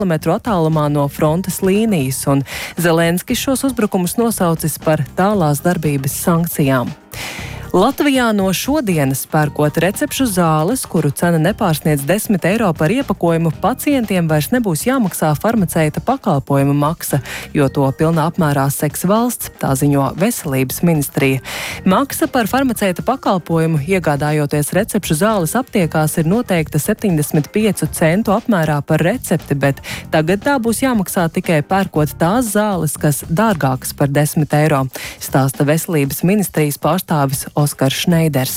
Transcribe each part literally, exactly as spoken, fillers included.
kilometru attālumā no frontes līnijas, un Zelenskis šos uzbrukumus nosaucis par tālās darbības sankcijām. Latvijā no šodienas pērkot recepšu zāles, kuru cena nepārsniedz desmit eiro par iepakojumu, pacientiem vairs nebūs jāmaksā farmaceita pakalpojuma maksa, jo to pilnā apmērā seks valsts, tā ziņo Veselības ministrija. Maksa par farmaceita pakalpojumu, iegādājoties recepšu zāles aptiekās, ir noteikta septiņdesmit piecu centu apmērā par recepti, bet tagad tā būs jāmaksā tikai pērkot tās zāles, kas dārgākas par desmit eiro, stāsta Veselības ministrijas pārstāvis Oskars Šneiders.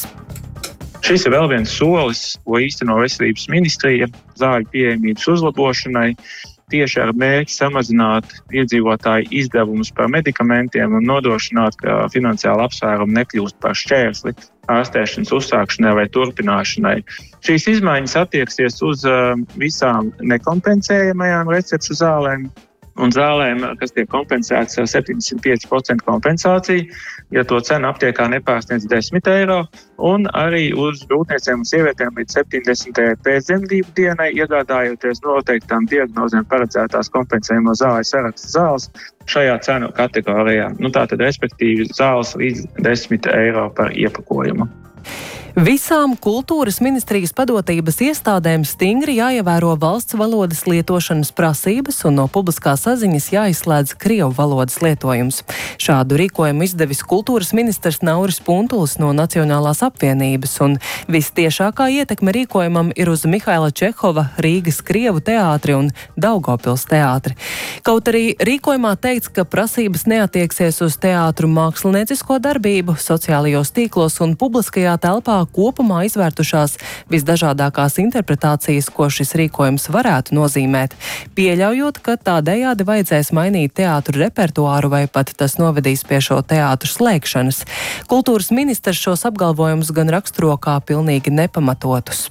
Šis ir vēl viens solis, ko īsteno Veselības ministrija zāļu pieejamības uzlabošanai, tieši ar mērķi samazināt iedzīvotāju izdevumus par medikamentiem un nodrošināt, ka finansiāla apsvērumi nekļūst par šķērsli ārstēšanas uzsākšanai vai turpināšanai. Šīs izmaiņas attieksies uz uh, visām nekompensējamajām recepšu zālēm un zālēm, kas tiek kompensētas ar septiņdesmit pieci procenti kompensāciju, ja to cena aptiekā nepārsniedz desmit eiro, un arī uz grūtniecēm un sievietēm līdz septiņdesmitajai pēcdzemdību dienai, iegādājoties noteiktām diagnozēm paredzētās kompensējamo zāļu saraksta zāles šajā cenu kategorijā. Nu, tātad, respektīvi, zāles līdz desmit eiro par iepakojumu. Visām kultūras ministrijas padotības iestādēm stingri jāievēro valsts valodas lietošanas prasības un no publiskās saziņas jāizslēdz krievu valodas lietojums. Šādu rīkojumu izdevis kultūras ministrs Nauris Puntulis no Nacionālās apvienības, un vistiešākā ietekme rīkojumam ir uz Mihaila Čehova, Rīgas Krievu teātri un Daugavpils teātri. Kaut arī rīkojumā teikts, ka prasības neatieksies uz teātru māksliniecisko darbību, sociālajos tīklos un publiskajā telpā kopumā izvērtušās visdažādākās interpretācijas, ko šis rīkojums varētu nozīmēt, pieļaujot, ka tādējādi vajadzēs mainīt teātru repertuāru vai pat tas novedīs pie šo teātru slēgšanas. Kultūras ministrs šos apgalvojumus gan raksturo kā pilnīgi nepamatotus.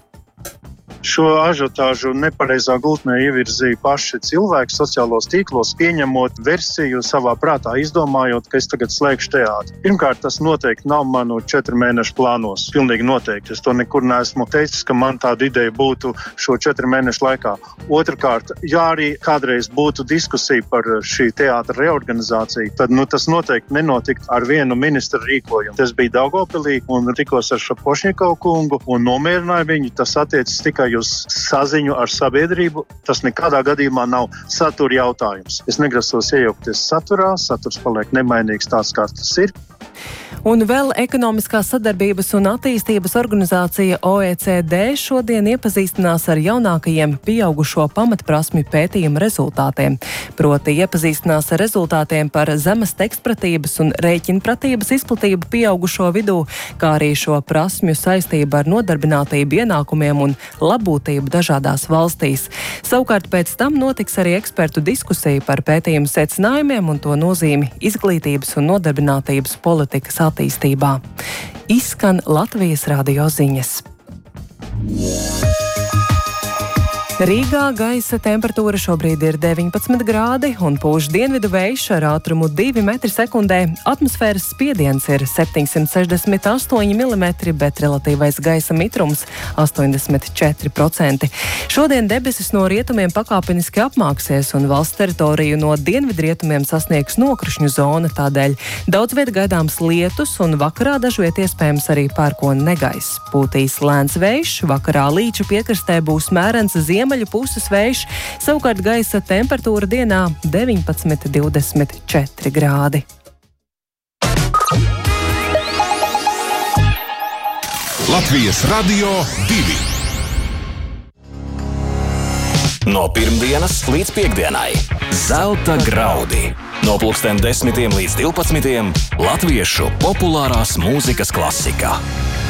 Šo ažiotāžu nepareizā gultnē ievirzīja paši cilvēki sociālos tīklos, pieņemot versiju savā prātā, izdomājot, ka es tagad slēgšu teātri. Pirmkārt, tas noteikti nav manu četru mēnešu plānos. Pilnīgi noteikti. Es to nekur neesmu teicis, ka man tāda ideja būtu šo četru mēnešu laikā. Otrkārt, ja arī kādreiz būtu diskusija par šī teātra reorganizāciju, tad nu, tas noteikti nenotikt ar vienu ministra rīkojumu. Tas bija Daugavpilī un tikos ar Šapošņikovu kungu un nomierināja viņu. Tas attiecas tikai uz saziņu ar sabiedrību, tas nekādā gadījumā nav satura jautājums. Es negrasos iejaukties saturā, saturs paliek nemainīgs tāds, kā tas ir. Un vēl Ekonomiskās sadarbības un attīstības organizācija O E C D šodien iepazīstinās ar jaunākajiem pieaugušo pamatprasmju pētījuma rezultātiem. Proti iepazīstinās ar rezultātiem par zemes tekstpratības un rēķinpratības izplatību pieaugušo vidū, kā arī šo prasmju saistību ar nodarbinātību, ienākumiem un labbūtību dažādās valstīs. Savukārt pēc tam notiks arī ekspertu diskusija par pētījumu secinājumiem un to nozīmi izglītības un nodarbinātības politikas attīstībā. Izskan Latvijas radio ziņas. Rīgā gaisa temperatūra šobrīd ir deviņpadsmit grādi un pūš dienvidu vējš ar ātrumu divi metri sekundē. Atmosfēras spiediens ir septiņsimt sešdesmit astoņi milimetri, bet relatīvais gaisa mitrums astoņdesmit četri procenti. Šodien debesis no rietumiem pakāpeniski apmāksies un valsts teritoriju no dienvidrietumiem sasniegs nokrišņu zona, tādēļ daudz viet gaidāms lietus un vakarā dažviet iespējams arī pērkona negaiss. Pūtīs lēns vējš, vakarā Līča piekrastē būs mērens ziemeļu puses vējš, savukārt gaisa temperatūra dienā deviņpadsmit divdesmit četri grādi. Latvijas radio divi. No pirmdienas līdz piekdienai. Zelta graudi. No pulksten desmitiem līdz divpadsmitiem Latviešu populārās mūzikas klasika.